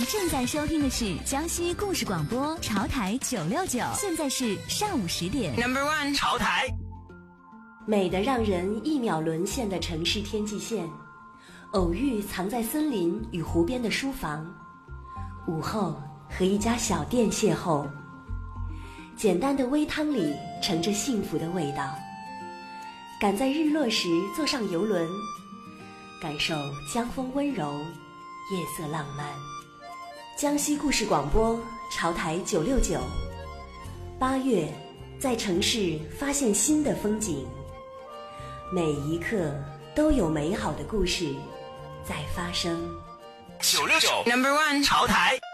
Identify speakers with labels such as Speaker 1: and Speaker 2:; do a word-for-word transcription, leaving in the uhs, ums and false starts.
Speaker 1: 正在收听的是江西故事广播潮台九六九，现在是上午十点。
Speaker 2: Number one， 潮台。
Speaker 3: 美得让人一秒沦陷的城市天际线，偶遇藏在森林与湖边的书房，午后和一家小店邂逅，简单的微汤里盛着幸福的味道。赶在日落时坐上游轮，感受江风温柔，夜色浪漫。江西故事广播潮台九六九，八月在城市发现新的风景，每一刻都有美好的故事在发生。
Speaker 2: 九六九 Number one 潮台。